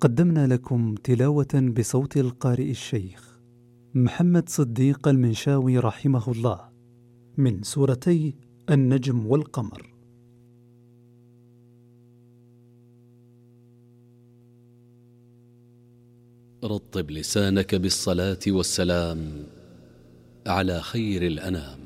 قدمنا لكم تلاوة بصوت القارئ الشيخ محمد صديق المنشاوي رحمه الله من سورتي النجم والقمر. رطب لسانك بالصلاة والسلام على خير الأنام.